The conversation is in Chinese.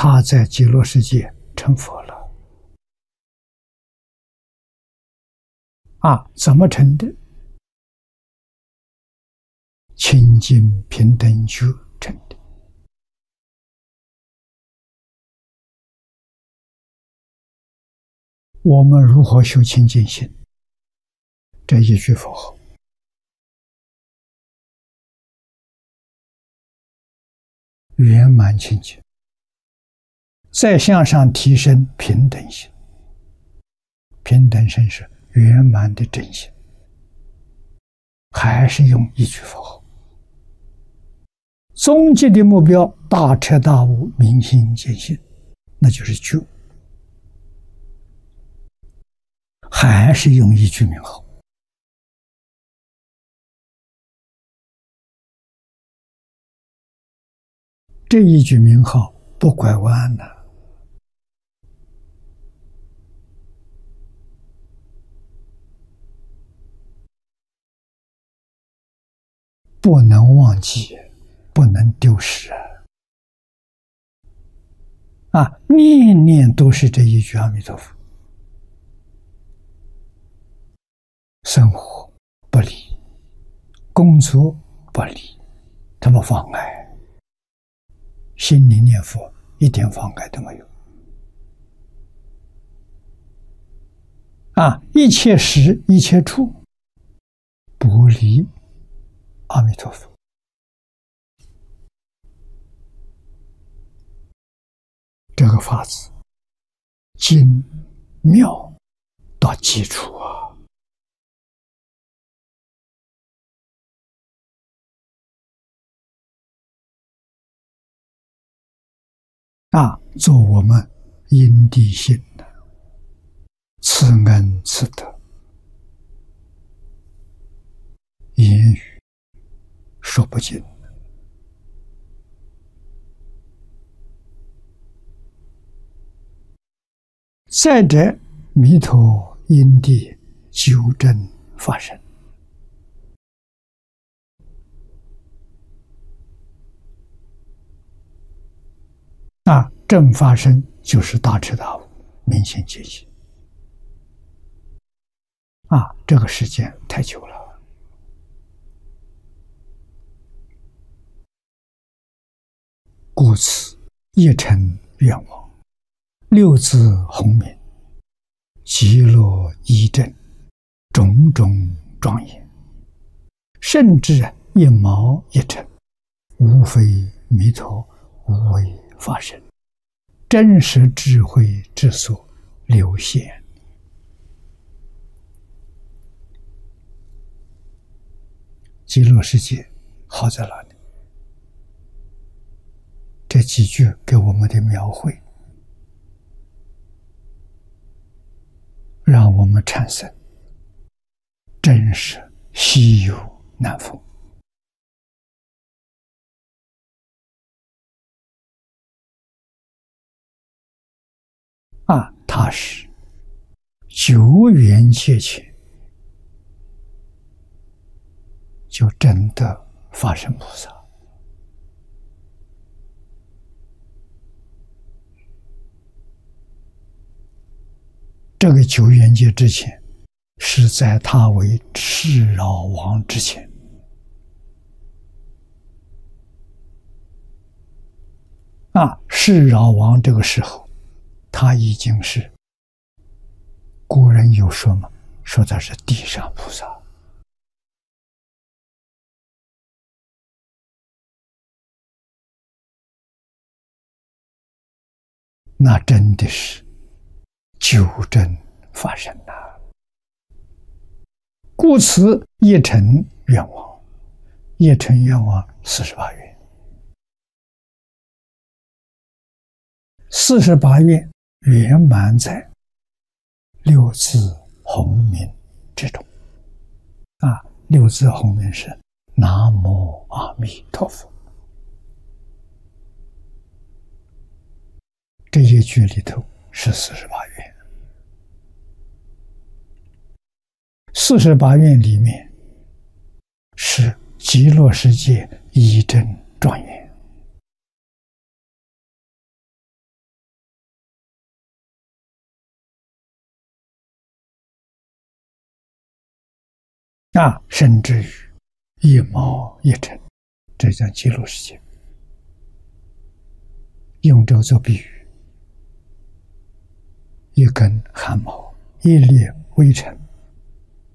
他在极乐世界成佛了。怎么成的？清净平等觉成的。我们如何修清净心？这一句佛号，圆满清净，再向上提升平等心。平等心是圆满的真心，还是用一句佛号。终极的目标，大彻大悟，明心见性，那就是觉，还是用一句名号。这一句名号不拐弯了，不能忘记，不能丢失念念都是这一句阿弥陀佛。生活不离，工作不离，它不妨碍。心里念佛一点妨碍都没有。一切时一切处不离阿弥陀佛。这个法子精妙到基础做我们因地心的慈恩慈德，言语说不尽。再者，弥陀因地纠正发生。正发生就是大彻大悟，明心见性。这个时间太久了。故此一诚愿望，六字洪名，极乐一正，种种庄严，甚至一毛一尘，无非弥陀无为法身，真实智慧之所流现。极乐世界好在哪里？这几句给我们的描绘，让我们产生真实稀有难逢。它是久远切切，就真的发生菩萨。这个久远界之前，是在他为世饶王之前。世饶王这个时候，他已经是，古人有说嘛，说他是地上菩萨。那真的是纠正发生了。故此一诚愿望，一诚愿望48愿，48愿圆满在六字洪名之中。六字洪名是南无阿弥陀佛。这一句里头是48愿，48愿里面是极乐世界一真庄严。 甚至于一毛一尘，这叫极乐世界。用这个做比喻，一根汗毛，一粒微尘，